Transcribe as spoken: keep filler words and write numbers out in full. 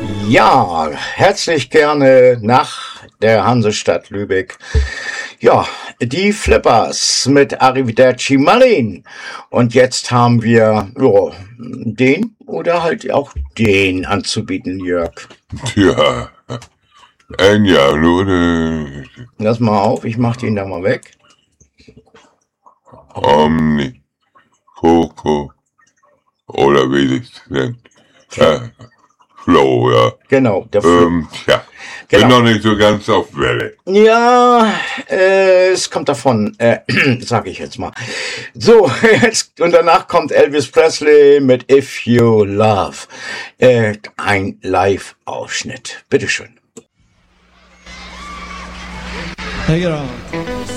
Ja, herzlich gerne nach der Hansestadt Lübeck. Ja, die Flippers mit Arrivederci Marlene. Und jetzt haben wir ja, den oder halt auch den anzubieten, Jörg. Ja, Enya, oder? Lass mal auf, ich mach den da mal weg. Omni, Coco, oder wie das nennt. Äh, Flow, ja. Genau, der Flo. Ähm, ja, Genau. bin noch nicht so ganz auf Welle. Ja, äh, es kommt davon, äh, sag ich jetzt mal. So, jetzt, und danach kommt Elvis Presley mit If You Love. Äh, ein Live-Ausschnitt. Bitteschön. Take it on.